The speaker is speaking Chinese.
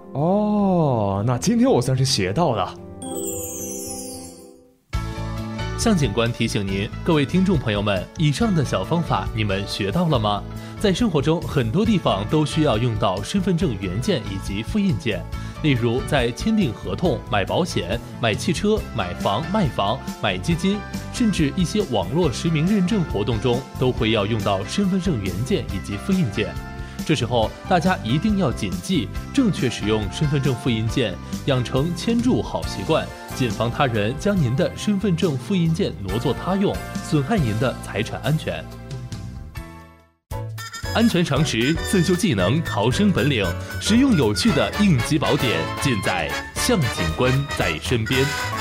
哦，那今天我算是学到了。 向警官提醒您，各位听众朋友们，以上的小方法你们学到了吗？在生活中，很多地方都需要用到身份证原件以及复印件，例如在签订合同、买保险、买汽车、买房、卖房、买基金，甚至一些网络实名认证活动中，都会要用到身份证原件以及复印件。这时候，大家一定要谨记，正确使用身份证复印件，养成签注好习惯，谨防他人将您的身份证复印件挪作他用，损害您的财产安全。安全常识、自救技能、逃生本领，实用有趣的应急宝典，尽在向警官在身边。